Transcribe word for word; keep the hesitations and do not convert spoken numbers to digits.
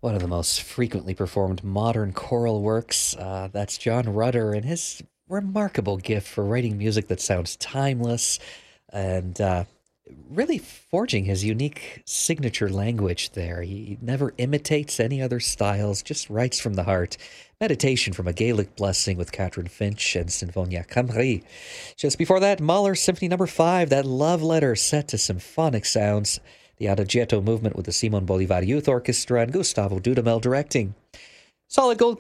One of the most frequently performed modern choral works. Uh, that's John Rutter and his remarkable gift for writing music that sounds timeless and uh, really forging his unique signature language there. He never imitates any other styles, just writes from the heart. Meditation from a Gaelic Blessing with Catherine Finch and Sinfonia Camry. Just before that, Mahler Symphony Number five, that love letter set to symphonic sounds. The Adagietto movement with the Simon Bolivar Youth Orchestra and Gustavo Dudamel directing. Solid Gold